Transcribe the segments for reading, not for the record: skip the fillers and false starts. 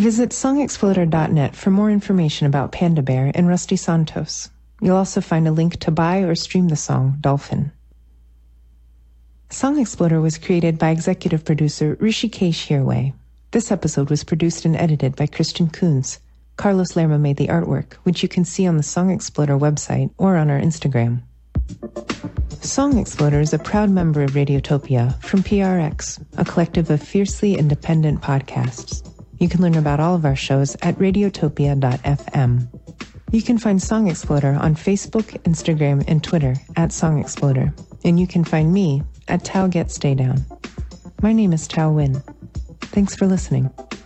Visit songexploder.net for more information about Panda Bear and Rusty Santos. You'll also find a link to buy or stream the song Dolphin. Song Exploder was created by executive producer Rishikesh Hirway. This episode was produced and edited by Christian Coons. Carlos Lerma made the artwork, which you can see on the Song Exploder website or on our Instagram. Song Exploder is a proud member of Radiotopia from PRX, a collective of fiercely independent podcasts. You can learn about all of our shows at radiotopia.fm. You can find Song Exploder on Facebook, Instagram, and Twitter at Song Exploder. And you can find me at Tao Get Stay Down. My name is Tao Win. Thanks for listening.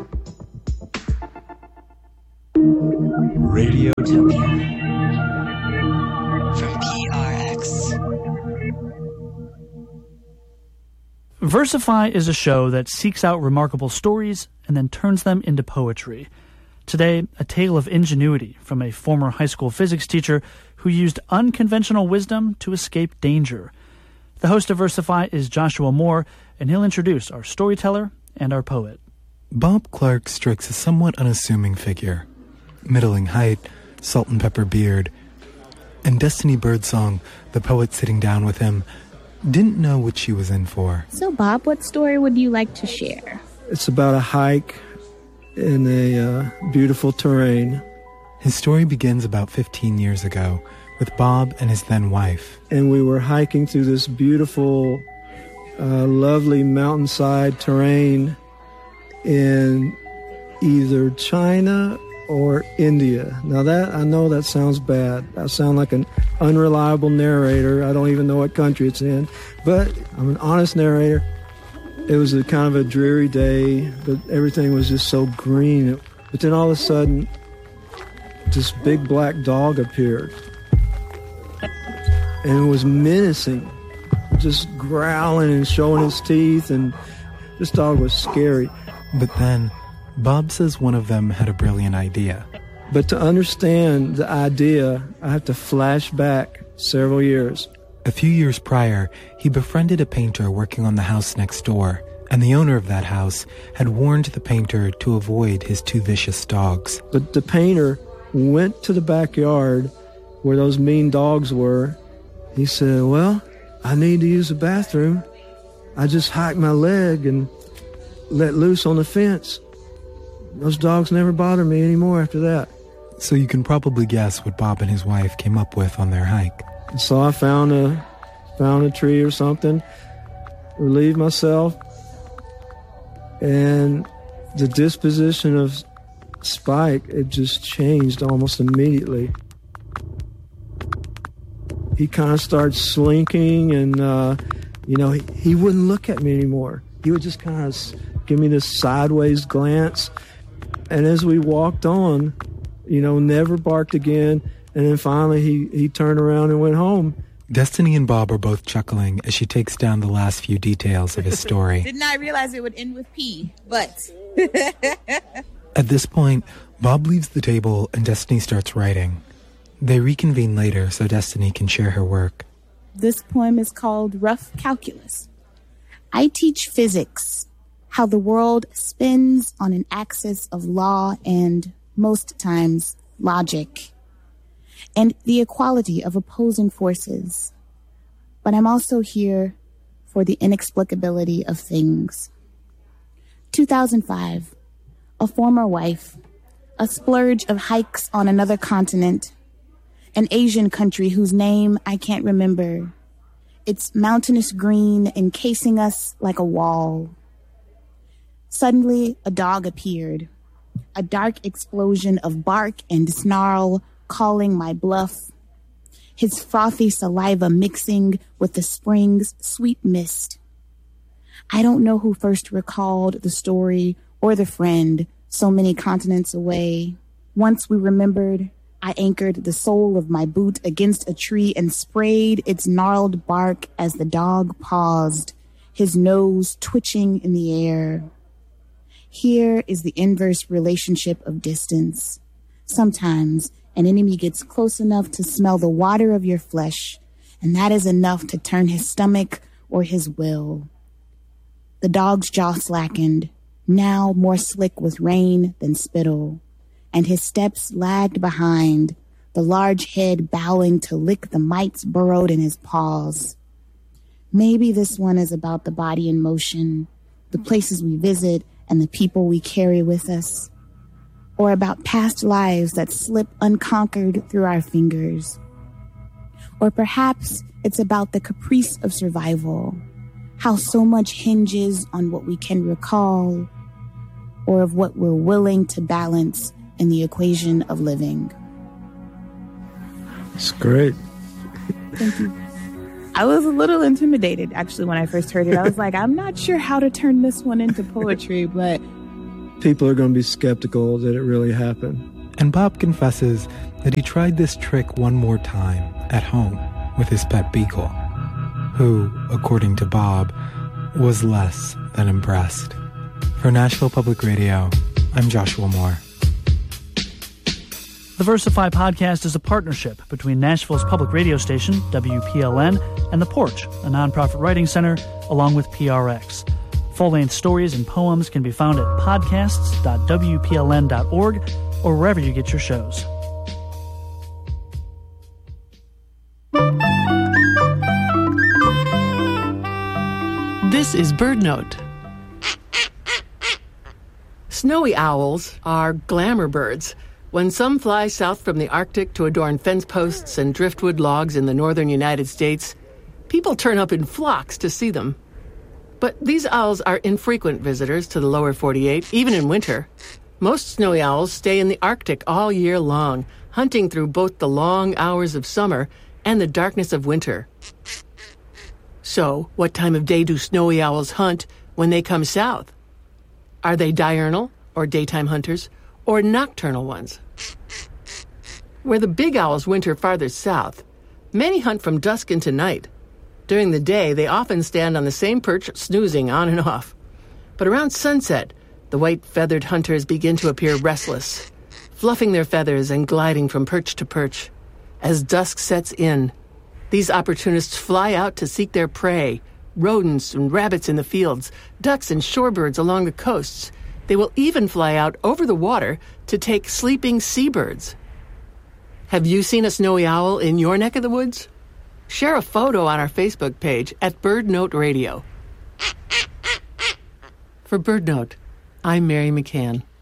Radiotopia from PRX. Versify is a show that seeks out remarkable stories and then turns them into poetry. Today, a tale of ingenuity from a former high school physics teacher who used unconventional wisdom to escape danger. The host of Versify is Joshua Moore, and he'll introduce our storyteller and our poet. Bob Clark strikes a somewhat unassuming figure. Middling height, salt and pepper beard. And Destiny Birdsong, the poet sitting down with him, didn't know what she was in for. So, Bob, what story would you like to share? It's about a hike in a beautiful terrain. His story begins about 15 years ago with Bob and his then wife. And we were hiking through this beautiful, lovely mountainside terrain in either China or India. Now I know that sounds bad. I sound like an unreliable narrator. I don't even know what country it's in, but I'm an honest narrator. It was a kind of a dreary day, but everything was just so green. But then all of a sudden, this big black dog appeared. And it was menacing, just growling and showing his teeth, and this dog was scary. But then, Bob says one of them had a brilliant idea. But to understand the idea, I have to flash back several years. A few years prior, he befriended a painter working on the house next door, and the owner of that house had warned the painter to avoid his two vicious dogs. But the painter went to the backyard where those mean dogs were. He said, well, I need to use the bathroom. I just hiked my leg and let loose on the fence. Those dogs never bother me anymore after that. So you can probably guess what Bob and his wife came up with on their hike. So I found a tree or something, relieved myself, and the disposition of Spike, it just changed almost immediately. He kind of started slinking, and he wouldn't look at me anymore. He would just kind of give me this sideways glance, and as we walked on, never barked again. And then finally he turned around and went home. Destiny and Bob are both chuckling as she takes down the last few details of his story. Didn't I realize it would end with P, but... At this point, Bob leaves the table and Destiny starts writing. They reconvene later so Destiny can share her work. This poem is called Rough Calculus. I teach physics, how the world spins on an axis of law and, most times, logic, and the equality of opposing forces. But I'm also here for the inexplicability of things. 2005, a former wife, a splurge of hikes on another continent, an Asian country whose name I can't remember. Its mountainous green encasing us like a wall. Suddenly, a dog appeared, a dark explosion of bark and snarl calling my bluff, his frothy saliva mixing with the spring's sweet mist. I don't know who first recalled the story or the friend so many continents away. Once we remembered, I anchored the sole of my boot against a tree and sprayed its gnarled bark as the dog paused, his nose twitching in the air. Here is the inverse relationship of distance. Sometimes an enemy gets close enough to smell the water of your flesh, and that is enough to turn his stomach or his will. The dog's jaw slackened, now more slick with rain than spittle, and his steps lagged behind, the large head bowing to lick the mites burrowed in his paws. Maybe this one is about the body in motion, the places we visit and the people we carry with us, or about past lives that slip unconquered through our fingers. Or perhaps it's about the caprice of survival, how so much hinges on what we can recall, or of what we're willing to balance in the equation of living. It's great. Thank you. I was a little intimidated, actually, when I first heard it. I was like, I'm not sure how to turn this one into poetry, but... People are going to be skeptical that it really happened. And Bob confesses that he tried this trick one more time at home with his pet beagle, who, according to Bob, was less than impressed. For Nashville Public Radio, I'm Joshua Moore. The Versify podcast is a partnership between Nashville's public radio station, WPLN, and The Porch, a nonprofit writing center, along with PRX. Full-length stories and poems can be found at podcasts.wpln.org or wherever you get your shows. This is BirdNote. Snowy owls are glamour birds. When some fly south from the Arctic to adorn fence posts and driftwood logs in the northern United States, people turn up in flocks to see them. But these owls are infrequent visitors to the lower 48, even in winter. Most snowy owls stay in the Arctic all year long, hunting through both the long hours of summer and the darkness of winter. So, what time of day do snowy owls hunt when they come south? Are they diurnal, or daytime hunters, or nocturnal ones? Where the big owls winter farther south, many hunt from dusk into night. During the day, they often stand on the same perch, snoozing on and off. But around sunset, the white-feathered hunters begin to appear restless, fluffing their feathers and gliding from perch to perch. As dusk sets in, these opportunists fly out to seek their prey, rodents and rabbits in the fields, ducks and shorebirds along the coasts. They will even fly out over the water to take sleeping seabirds. Have you seen a snowy owl in your neck of the woods? Share a photo on our Facebook page at BirdNote Radio. For BirdNote, I'm Mary McCann.